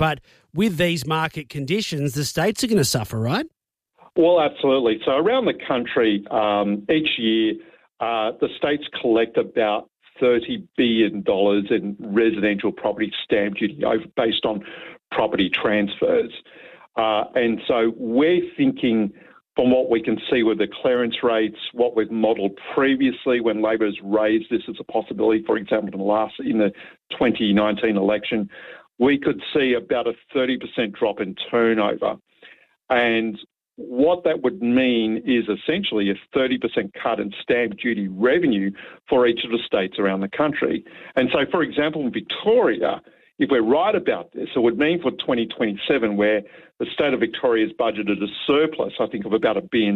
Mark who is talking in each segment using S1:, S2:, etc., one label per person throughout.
S1: But with these market conditions, the states are going to suffer, right?
S2: Well, absolutely. So around the country, each year, the states collect about $30 billion in residential property stamp duty based on property transfers. And so we're thinking, from what we can see with the clearance rates, what we've modelled previously when Labor has raised this as a possibility, for example, in the 2019 election, we could see about a 30% drop in turnover. And what that would mean is essentially a 30% cut in stamp duty revenue for each of the states around the country. And so, for example, in Victoria, if we're right about this, it would mean for 2027, where the state of Victoria has budgeted a surplus, I think, of about $1 billion,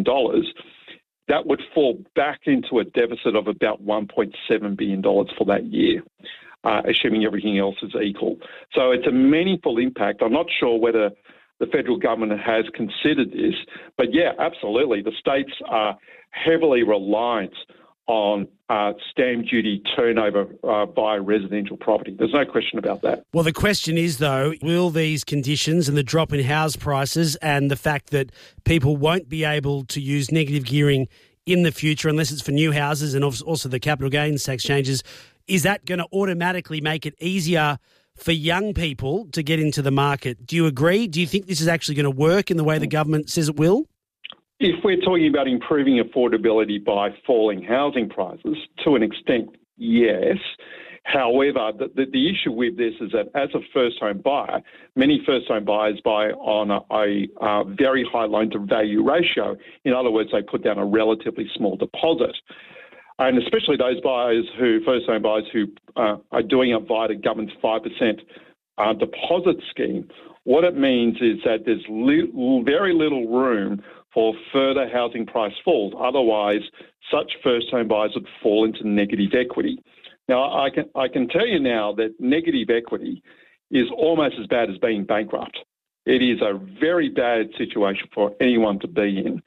S2: that would fall back into a deficit of about $1.7 billion for that year, assuming everything else is equal. So it's a meaningful impact. I'm not sure whether the federal government has considered this, but yeah, absolutely. The states are heavily reliant on stamp duty turnover by residential property. There's no question about that.
S1: Well, the question is, though, will these conditions and the drop in house prices and the fact that people won't be able to use negative gearing in the future unless it's for new houses and also the capital gains tax changes, is that going to automatically make it easier for young people to get into the market? Do you agree? Do you think this is actually going to work in the way the government says it will?
S2: If we're talking about improving affordability by falling housing prices, to an extent, yes. However, the issue with this is that as a first-home buyer, many first-home buyers buy on a very high loan-to-value ratio. In other words, they put down a relatively small deposit. And especially those first-home buyers who are doing it via the government's 5% deposit scheme, what it means is that there's very little room for further housing price falls. Otherwise, such first-home buyers would fall into negative equity. Now, I can tell you now that negative equity is almost as bad as being bankrupt. It is a very bad situation for anyone to be in,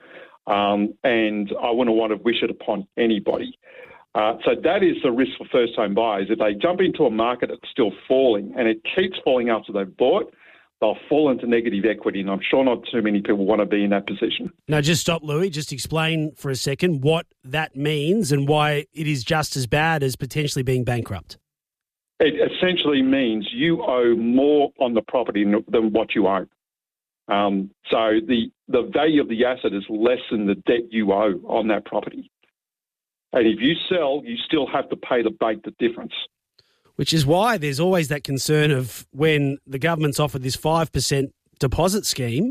S2: and I wouldn't want to wish it upon anybody. So that is the risk for first-home buyers. If they jump into a market that's still falling and it keeps falling after they've bought, they'll fall into negative equity, and I'm sure not too many people want to be in that position.
S1: Now, just stop, Louis. Just explain for a second what that means and why it is just as bad as potentially being bankrupt.
S2: It essentially means you owe more on the property than what you own. So the value of the asset is less than the debt you owe on that property. And if you sell, you still have to pay the bank the difference.
S1: Which is why there's always that concern of when the government's offered this 5% deposit scheme,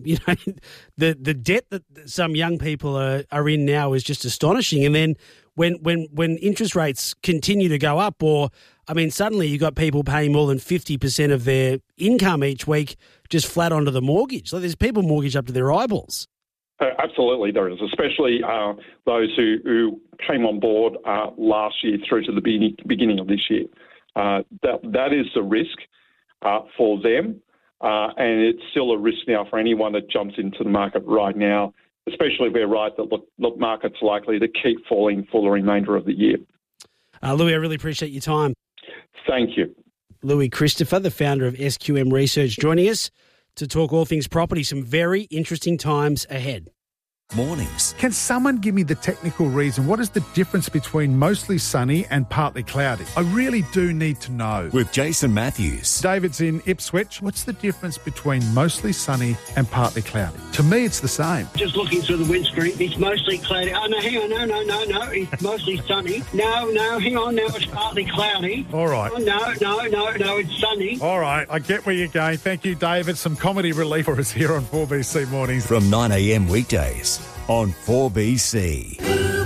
S1: the debt that some young people are in now is just astonishing. And then when interest rates continue to go up, suddenly you've got people paying more than 50% of their income each week just flat onto the mortgage. So there's people mortgaged up to their eyeballs.
S2: Absolutely, there is, especially those who came on board last year through to the beginning of this year. That is the risk for them, and it's still a risk now for anyone that jumps into the market right now, especially if we're right that the market's likely to keep falling for the remainder of the year.
S1: Louis, I really appreciate your time.
S2: Thank you.
S1: Louis Christopher, the founder of SQM Research, joining us to talk all things property. Some very interesting times ahead.
S3: Mornings.
S4: Can someone give me the technical reason? What is the difference between mostly sunny and partly cloudy? I really do need to know.
S3: With Jason Matthews.
S4: David's in Ipswich. What's the difference between mostly sunny and partly cloudy? To me, it's the same.
S5: Just looking through the windscreen, it's mostly cloudy. Oh, no, hang on, no, it's mostly sunny. No, hang on, now it's partly cloudy.
S4: All right.
S5: Oh, no, it's sunny.
S4: All right, I get where you're going. Thank you, David. Some comedy relief for us here on 4BC Mornings.
S3: From 9 a.m. weekdays on 4BC.